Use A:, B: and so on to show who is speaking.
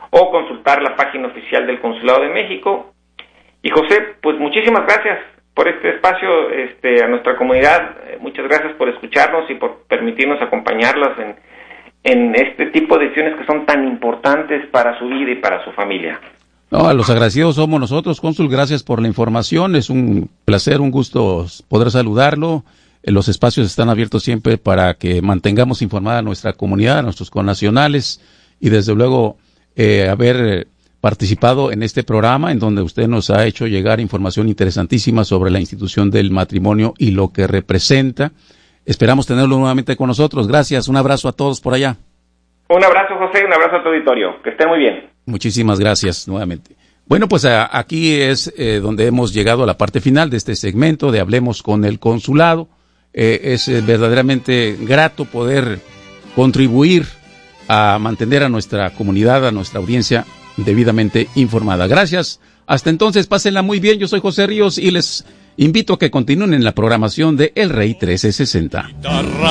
A: o consultar la página oficial del Consulado de México. Y José, pues muchísimas gracias por este espacio a nuestra comunidad. Muchas gracias por escucharnos y por permitirnos acompañarlas en este tipo de decisiones que son tan importantes para su vida y para su familia.
B: No, los agradecidos somos nosotros, cónsul. Gracias por la información. Es un placer, un gusto poder saludarlo. Los espacios están abiertos siempre para que mantengamos informada a nuestra comunidad, a nuestros connacionales, y desde luego haber participado en este programa en donde usted nos ha hecho llegar información interesantísima sobre la institución del matrimonio y lo que representa. Esperamos tenerlo nuevamente con nosotros. Gracias, un abrazo a todos por allá.
A: Un abrazo, José, un abrazo a tu auditorio. Que estén muy bien.
B: Muchísimas gracias nuevamente. Bueno, pues aquí es donde hemos llegado a la parte final de este segmento de Hablemos con el Consulado. Es verdaderamente grato poder contribuir a mantener a nuestra comunidad, a nuestra audiencia debidamente informada. Gracias. Hasta entonces, pásenla muy bien. Yo soy José Ríos y les invito a que continúen en la programación de El Rey 1360.